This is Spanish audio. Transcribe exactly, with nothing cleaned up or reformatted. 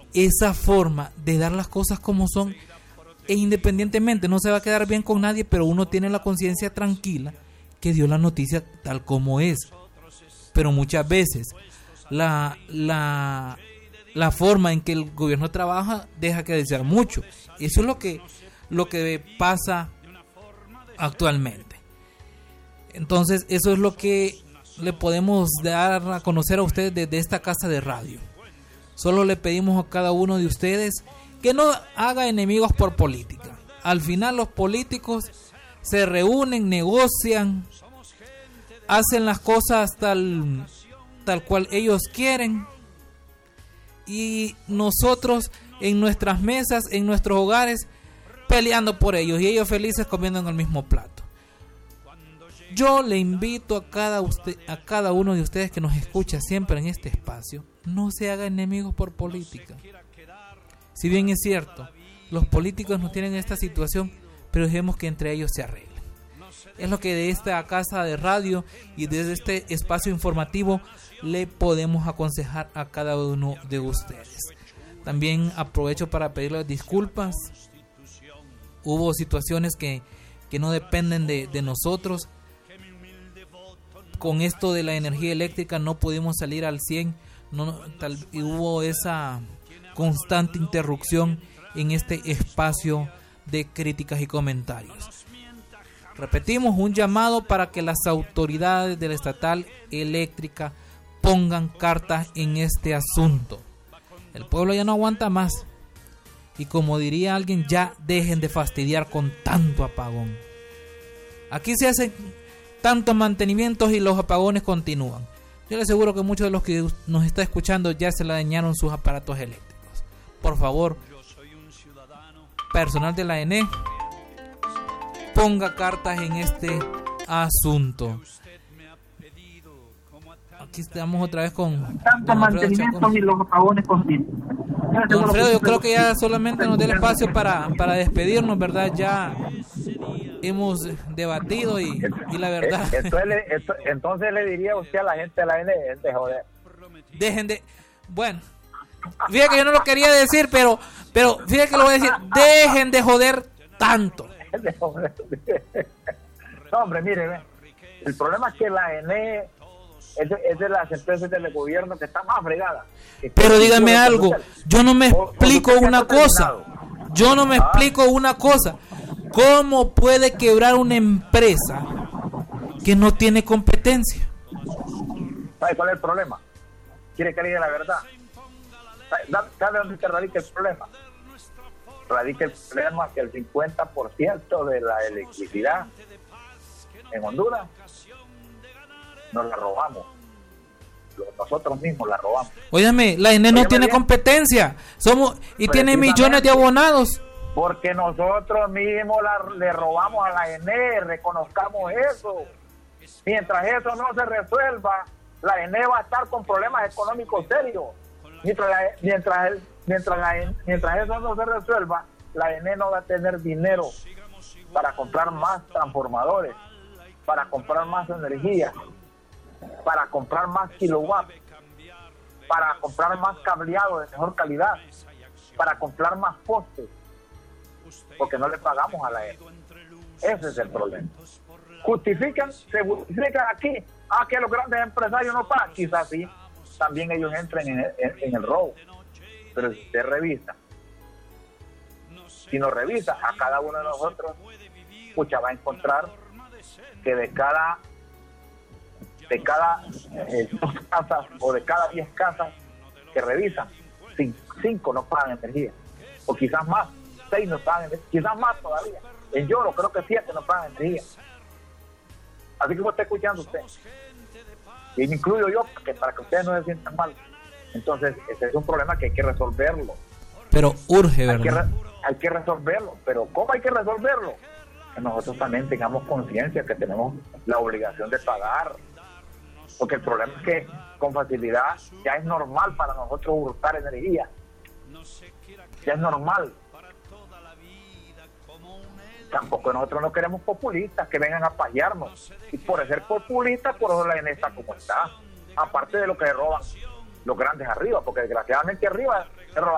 esa forma de dar las cosas como son, e independientemente no se va a quedar bien con nadie, pero uno tiene la conciencia tranquila que dio la noticia tal como es. Pero muchas veces la, la, la forma en que el gobierno trabaja deja que desear mucho. Eso es lo que, lo que pasa actualmente. Entonces eso es lo que le podemos dar a conocer a ustedes desde esta casa de radio. Solo le pedimos a cada uno de ustedes que no haga enemigos por política. Al final los políticos se reúnen, negocian, hacen las cosas tal, tal cual ellos quieren, y nosotros en nuestras mesas, en nuestros hogares, peleando por ellos y ellos felices comiendo en el mismo plato. Yo le invito a cada usted, a cada uno de ustedes que nos escucha siempre en este espacio, no se haga enemigos por política. Si bien es cierto, los políticos no tienen esta situación, pero dejemos que entre ellos se arreglen. Es lo que de esta casa de radio y desde este espacio informativo le podemos aconsejar a cada uno de ustedes. También aprovecho para pedirles disculpas. Hubo situaciones que, que no dependen de, de nosotros. Con esto de la energía eléctrica no pudimos salir al cien. No, tal, y hubo esa constante interrupción en este espacio de críticas y comentarios. Repetimos, un llamado para que las autoridades de la estatal eléctrica pongan cartas en este asunto. El pueblo ya no aguanta más. Y como diría alguien, ya dejen de fastidiar con tanto apagón. Aquí se hacen tantos mantenimientos y los apagones continúan. Yo le aseguro que muchos de los que nos está escuchando ya se le dañaron sus aparatos eléctricos. Por favor, personal de la A N E, ponga cartas en este asunto. Aquí estamos otra vez con tantos mantenimientos y los apagones continúan. Don Alfredo, yo creo que ya solamente nos dé el espacio para, para despedirnos, ¿verdad? Ya hemos debatido y, y la verdad... Entonces le, entonces le diría usted a la gente de la A N E, de joder. Dejen de... Bueno, fíjate que yo no lo quería decir, pero, pero fíjate que lo voy a decir. Dejen de joder tanto. No, hombre, mire, ve. El problema es que la A N E es de, es de las empresas del gobierno que está más fregada. Pero dígame algo, yo no me explico una cosa, yo no me explico una cosa, ¿cómo puede quebrar una empresa que no tiene competencia? ¿Sabe cuál es el problema? ¿Quiere que le diga la verdad? ¿Sabe dónde radica el problema? Radica el problema que el cincuenta por ciento de la electricidad en Honduras nos la robamos. Nosotros mismos la robamos. Óyame, la A N E no tiene bien competencia. Somos y tiene millones de abonados. Porque nosotros mismos la, le robamos a la A N E, reconozcamos eso. Mientras eso no se resuelva, la A N E va a estar con problemas económicos serios. Mientras, la, mientras, el, mientras, la, mientras eso no se resuelva, la A N E no va a tener dinero para comprar más transformadores, para comprar más energía, para comprar más kilowatts, para comprar más cableado de mejor calidad, para comprar más postes, porque no le pagamos a la A N E. Ese es el problema. Justifican, se justifican aquí, ah, que los grandes empresarios no pagan. Quizás sí, también ellos entran en el, en, en el robo. Pero si usted revisa, si nos revisa a cada uno de nosotros, escucha, va a encontrar que de cada de cada eh, dos casas o de cada diez casas que revisan, cinco, cinco no pagan energía, o quizás más, seis no pagan energía, quizás más todavía. En Lloro creo que siete no pagan energía. Así que me está escuchando usted, y me incluyo yo, porque para que ustedes no se sientan mal. Entonces ese es un problema que hay que resolverlo. Pero urge, ¿verdad? Hay que, re, hay que resolverlo, pero ¿cómo hay que resolverlo? Que nosotros también tengamos conciencia que tenemos la obligación de pagar. Porque el problema es que con facilidad ya es normal para nosotros hurtar energía. Ya es normal. Tampoco nosotros no queremos populistas que vengan a pajearnos. Y por ser populistas, por eso la A N E está como está. Aparte de lo que roban los grandes arriba, porque desgraciadamente arriba se roban